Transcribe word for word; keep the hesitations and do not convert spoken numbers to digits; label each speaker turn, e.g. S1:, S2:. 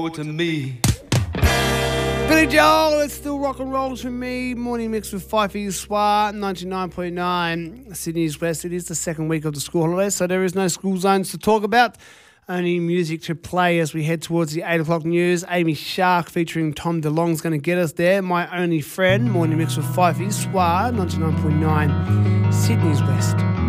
S1: to me.
S2: Billy Joel, it's still rock and rolls from me. Morning mix with Fifey Swar, ninety-nine point nine, Sydney's West. It is the second week of the school holidays, so there is no school zones to talk about. Only music to play as we head towards the eight o'clock news. Amy Shark featuring Tom DeLonge's going to get us there. My Only Friend, morning mix with Fifey Swar, ninety-nine point nine, Sydney's West.